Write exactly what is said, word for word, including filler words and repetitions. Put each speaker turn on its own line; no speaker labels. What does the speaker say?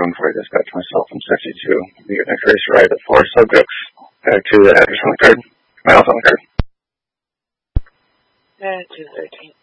one for dispatch myself from sixty-two. The unit trace right at four subjects. Back to the address on the card. My house on the card.
And two thirteen.